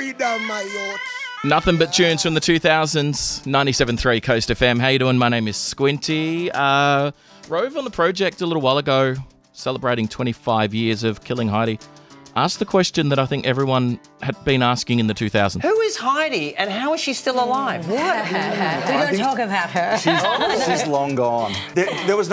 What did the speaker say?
freedom, my youth. Nothing but tunes from the 2000s, 97.3 Coast FM. How you doing? My name is Squinty. Rove on the project a little while ago, celebrating 25 years of Killing Heidi, asked the question that I think everyone had been asking in the 2000s. Who is Heidi and how is she still alive? We don't talk about her. She's long gone. There was